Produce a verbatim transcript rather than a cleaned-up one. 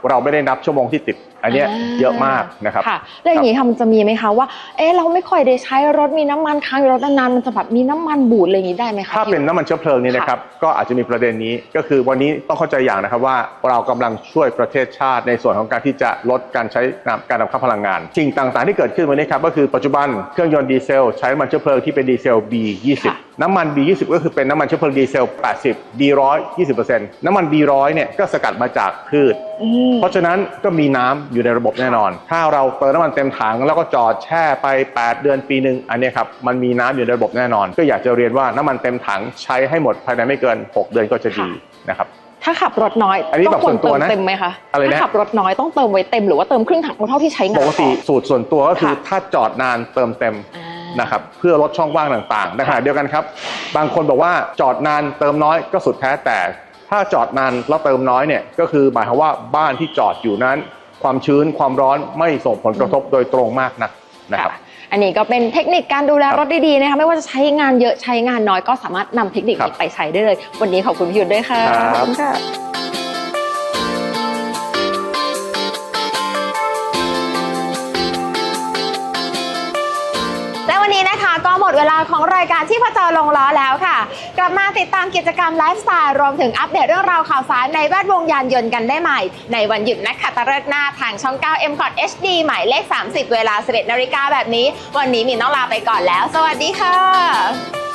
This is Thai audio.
เราไม่ได้นับชั่วโมงที่ติดอันนี้เยอะมากนะครับค่ะแล้วอย่างนี้ค่ะมันจะมีไหมคะว่าเอ๊ะเราไม่ค่อยได้ใช้รถมีน้ำมันค้างอยู่รถนานๆมันจะแบบมีน้ำมันบูดอะไรอย่างนี้ได้ไหมคะถ้าเป็นน้ำมันเชื้อเพลิงนี่นะครับก็อาจจะมีประเด็นนี้ก็คือวันนี้ต้องเข้าใจอย่างนะครับว่าเรากำลังช่วยประเทศชาติในส่วนของการที่จะลดการใช้การนำเข้าพลังงานสิ่งต่างๆที่เกิดขึ้นวันนี้ครับก็คือปัจจุบันเครื่องยนต์ดีเซลใช้น้ำมันเชื้อเพลิงที่เป็นดีเซล บี ยี่สิบ น้ำมัน บี ยี่สิบ ก็คือเป็นน้ำมันเชื้อเพลิงดีเซล แปดสิบ บี หนึ่งร้อย ยี่สิบเปอร์เซ็นต์ น้ำมัน บี หนึ่งร้อย เนี่ยก็สกัดมาจากพืชเพราะฉะนั้นก็มีน้ำอยู่ในระบบแน่นอนถ้าเราเติมน้ำมันเต็มถังแล้วก็จอดแช่ไปแปดเดือนปีนึงอันนี้ครับมันมีน้ำอยู่ในระบบแน่นอนก็อยากจะเรียนว่าน้ำมันเต็มถังใช้ให้หมดภายในไม่เกินหกเดือนก็จะดีนะครับถ้าขับรถน้อยอันนี้แบบส่วนตัวนะเต็มไหมคะอะไรนะถ้าขับรถน้อยต้องเติมไว้เต็มหรือว่าเติมครึ่งถังเท่าที่ใช้งานปกติสูตรส่วนตัวก็คือถ้าจอดนานเติมเต็มนะครับเพื่อลดช่องว่างต่างๆในขณะเดียวกันครับบางคนบอกว่าจอดนานเติมน้อยก็สุดแท้แต่ถ้าจอดนานแล้วเติมน้อยเนี่ยก็คือหมายความว่าบ้านที่จอดอยู่นั้นความชื้นความร้อนไม่ส่งผลกระทบโดยตรงมากนักนะครับอันนี้ก็เป็นเทคนิคการดูแลรถดีๆนะคะไม่ว่าจะใช้งานเยอะใช้งานน้อยก็สามารถนำเทคนิคนี้ไปใช้ได้เลยวันนี้ขอบคุณพี่ยุทธด้วยค่ะขอบคุณค่ะและวันนี้นะคะก็หมดเวลาของรายการที่พจรลงล้อแล้วค่ะกลับมาติดตามกิจกรรมไลฟ์สไตล์รวมถึงอัปเดตเรื่องราวข่าวสารในแวดวงยานยนต์กันได้ใหม่ในวันหยุดนักขัตฤกษ์หน้าทางช่องเก้า เอ็ม คอท เอช ดี หมายเลขสามสิบเวลา สิบเอ็ดนาฬิกาแบบนี้วันนี้มีน้องลาไปก่อนแล้วสวัสดีค่ะ